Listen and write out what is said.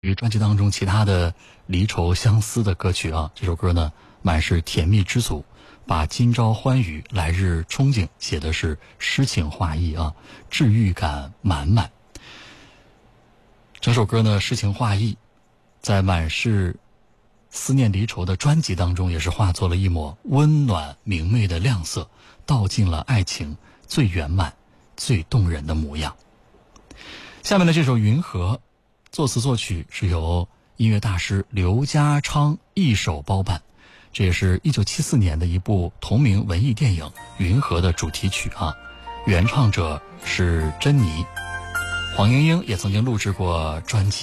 与专辑当中其他的离愁相思的歌曲啊，这首歌呢满是甜蜜之足，把今朝欢愉来日憧憬写的是诗情画意啊，治愈感满满。整首歌呢诗情画意，在满是思念离愁的专辑当中也是化作了一抹温暖明媚的亮色，道尽了爱情最圆满最动人的模样。下面的这首《云河》，作词作曲是由音乐大师刘家昌一手包办，这也是1974年的一部同名文艺电影《云河》的主题曲啊。原唱者是珍妮，黄莺莺也曾经录制过专辑。